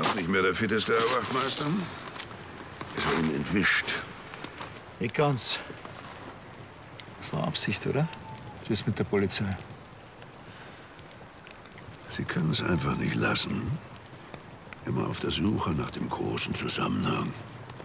Auch nicht mehr der fitteste, Herr Wachtmeister? Ist er ihm entwischt? Nicht ganz. Das war Absicht, oder? Das mit der Polizei. Sie können es einfach nicht lassen. Immer auf der Suche nach dem großen Zusammenhang.